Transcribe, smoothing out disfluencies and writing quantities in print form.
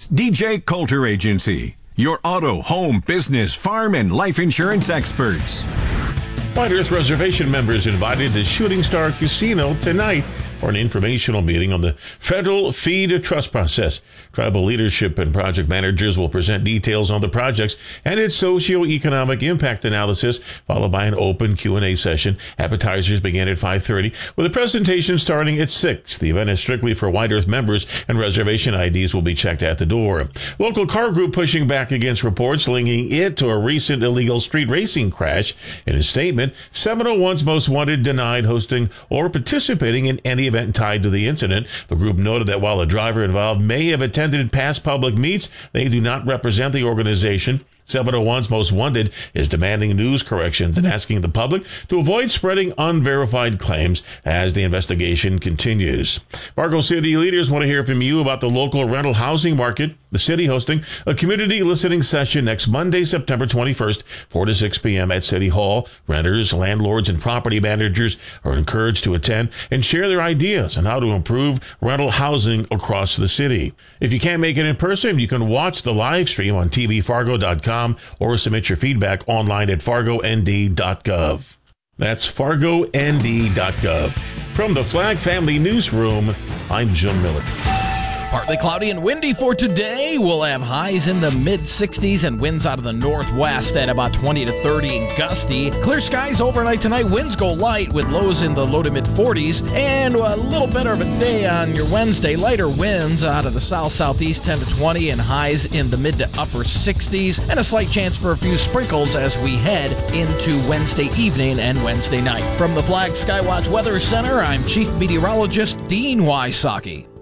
DJ Coulter Agency, your auto, home, business, farm, and life insurance experts. White Earth Reservation members invited to Shooting Star Casino tonight for an informational meeting on the federal fee-to-trust process. Tribal leadership and project managers will present details on the projects and its socio-economic impact analysis, followed by an open Q&A session. Appetizers begin at 5:30, with a presentation starting at 6. The event is strictly for White Earth members, and reservation IDs will be checked at the door. Local car group pushing back against reports linking it to a recent illegal street racing crash. In a statement, 701's Most Wanted denied hosting or participating in any event tied to the incident. The group noted that while the driver involved may have attended past public meets, they do not represent the organization. 701's Most Wanted is demanding news corrections and asking the public to avoid spreading unverified claims as the investigation continues. Fargo City leaders want to hear from you about the local rental housing market. The city hosting a community listening session next Monday, September 21st, 4 to 6 p.m. at City Hall. Renters, landlords, and property managers are encouraged to attend and share their ideas on how to improve rental housing across the city. If you can't make it in person, you can watch the live stream on tvfargo.com or submit your feedback online at fargond.gov. That's fargond.gov. From the Flag Family Newsroom, I'm Jim Miller. Partly cloudy and windy for today. We'll have highs in the mid-60s and winds out of the northwest at about 20 to 30 and gusty. Clear skies overnight tonight. Winds go light with lows in the low to mid-40s. And a little better of a day on your Wednesday. Lighter winds out of the south-southeast 10 to 20 and highs in the mid to upper 60s. And a slight chance for a few sprinkles as we head into Wednesday evening and Wednesday night. From the Flag Skywatch Weather Center, I'm Chief Meteorologist Dean Wysocki.